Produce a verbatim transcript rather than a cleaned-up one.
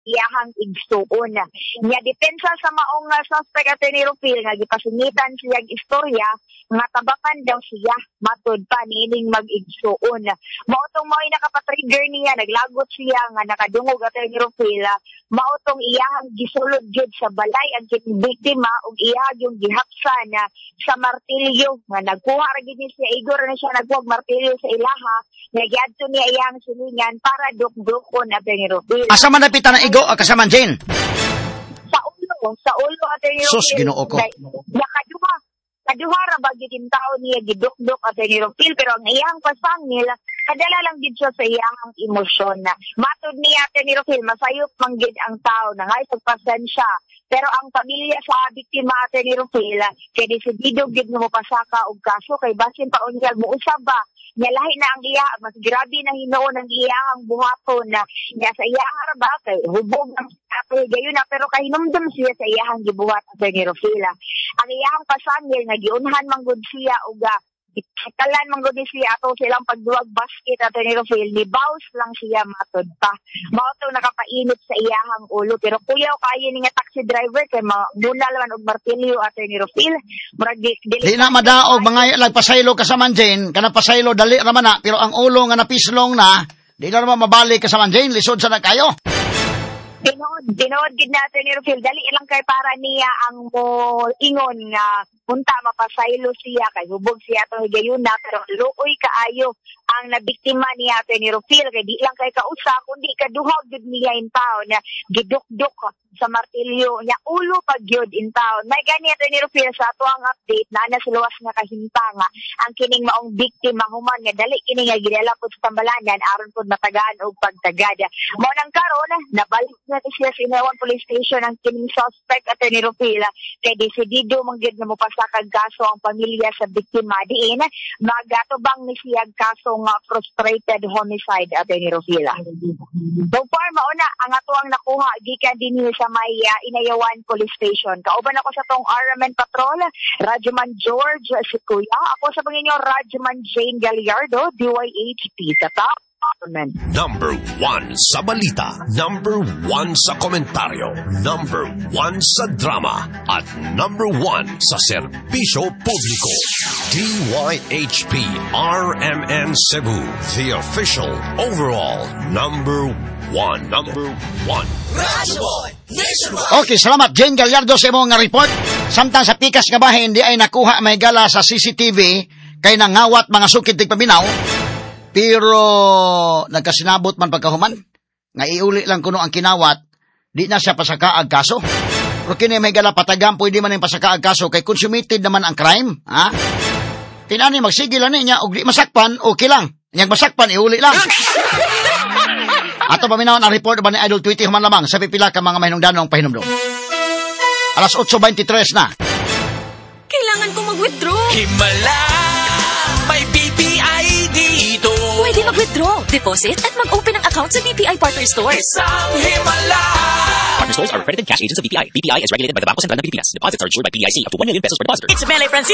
iyahang igsuon. Nya depensa sa maong uh, suspect Attorney Rufil nga gipasingitan siyang istorya nga tabakan daw siya matud pa niining mag-igsuon. Mao tong mao'y nakapatrigger niya, naglagot siya nga nakadungog Attorney Rufil. Mao tong iyahang gisulod gyud sa balay ang kining biktima ug iyahang yung gihapsan uh, sa martilyo nga nagkuha ra gyud siya igor na siya nagkuha martilyo sa ilaha nga giadto niya iyang silingan para dukdukon Attorney Rufil. Asa man napitan na igo o kasaman Jane? Sa ulo, sa ulo Attorney Rufil. Sus, Ginoo ko. Nakaduha, kaduha ra ba gyud yung tao niya gidukduk Attorney Rufil, pero ang iyang pasangil kadala lang gid siya sa iyang emosyon. Matud niya Attorney Rufil, masayop man gid ang tao na ngay pagpasensya. Pero ang pamilya sa biktima Attorney Rufil, kay desidido gid nga mopasaka og kaso kay basin pa unyag mousab ba. Nya lahi na ang iya, mas grabe na hinuon ang iyahang buhaton na nya sa iyahang ba kay hubog ang apoy gayon na pero kahinumdum siya sa iyahang gibuhat Attorney Rufil. Ang iyahang pasangil nga giunhan man gud siya og kalan man gud siya ato silang pagduwag basket Attorney Rufil, ni baus lang siya matud pa. Mao to nakapainit sa iyahang ulo pero kuyaw kayo ni nga taxi driver kay mabunal man og martilyo Attorney Rufil. Murag dili Di na madaog mga lagpasaylo kasaman Jane, kana pasaylo dali ra man na pero ang ulo nga napislong na, di na naman mabalik kasaman Jane, lisod sa na kayo. Dinood, dinood gid na Attorney Rufil, dali lang kay para niya ang mo ingon nga punta mapasaylo siya kay hubog siya to higayon na pero luoy kaayo ang nabiktima niya Attorney Rufil kay di lang kay kausa kundi kaduha gud niya in town na gidukduk sa martilyo nya ulo pag gyud in town. May gani Attorney Rufil sa ato ang update na ana sa luwas nga kahintanga ang kining maong biktima human nga dali kini nga gidala pud sa Tambalanan aron pud matagaan og pagtagad. Mao nang karon nabalik na siya sa Inawan Police Station ang kining suspect Attorney Rufil kay desidido man gyud nga mopasakag kaso ang pamilya sa biktima diin magatubang ni siya kaso nga frustrated homicide Attorney Rufil. So far mauna ang ato ang nakuha gikan dinhi sa may uh, Inayawan Police Station. Kauban ako sa tong R M N Patrol, Radyoman George si Kuya. Ako sa panginyo Radyoman Jane Gallardo, D Y H P sa top. Number one sa balita, number one sa komentaryo, number one sa drama, at number one sa serbisyo publiko. D Y H P R M N Cebu, the official overall number one. Number one. Radyoboy Nationwide. Okay, salamat Jane Gallardo sa imong nga report. Samtang sa pikas nga bahin di ay nakuha may gala sa C C T V kay nangawat mga sukid tig paminaw. Pero nagkasinabot man pagkahuman nga iuli lang kuno ang kinawat, di na siya pasakaag kaso. Pero kini may gala patagam pwede man yung pasakaag kaso kay consummated naman ang crime, ha? Tinani magsigil ani niya og di masakpan, okay lang. Nyag masakpan iuli lang. Ato paminaw ang report ba ni Idol Tweety human lamang sa pipila ka mga mahinungdanong pahinumdum. Alas eight twenty-three na. Kailangan ko mag-withdraw. Himala, may B P I dito. Pwede mag-withdraw, deposit, at mag-open ng account sa B P I Partner Stores. Isang himala. Partner stores are accredited cash agents of B P I. B P I is regulated by the Bangko Sentral ng Pilipinas. Deposits are insured by P D I C up to one million pesos per depositor. It's Mele Francis.